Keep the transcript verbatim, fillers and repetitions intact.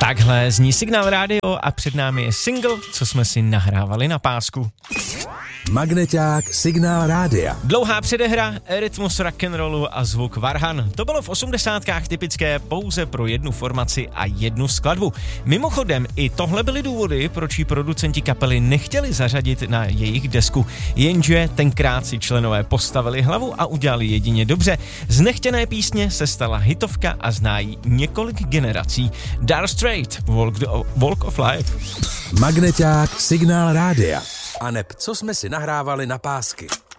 Takhle zní Signál rádio a před námi je single, co jsme si nahrávali na pásku. Magneťák Signál rádia. Dlouhá předehra, rytmus rock'n'rollu a zvuk varhan. To bylo v osmdesátkách typické pouze pro jednu formaci a jednu skladbu. Mimochodem, i tohle byly důvody, proč ji producenti kapely nechtěli zařadit na jejich desku. Jenže tenkrát si členové postavili hlavu a udělali jedině dobře. Z nechtěné písně se stala hitovka a zná ji několik generací. Dire Straits, Walk, the, Walk of Life. Magneťák Signál rádia. A neb, co jsme si nahrávali na pásky.